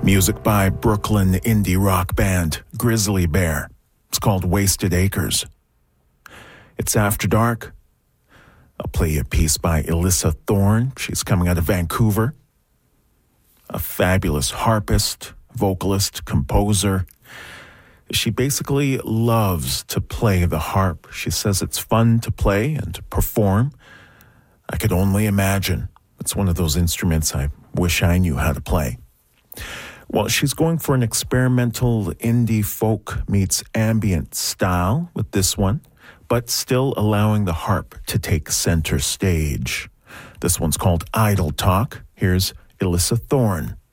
Music by Brooklyn indie rock band Grizzly Bear. It's called Wasted Acres. It's After Dark. I'll play you a piece by Elissa Thorne. She's coming out of Vancouver. A fabulous harpist, vocalist, composer. She basically loves to play the harp. She says it's fun to play and to perform. I could only imagine. It's one of those instruments I wish I knew how to play. Well, she's going for an experimental indie folk meets ambient style with this one, but still allowing the harp to take center stage. This one's called Idle Talk. Here's Elissa Thorne.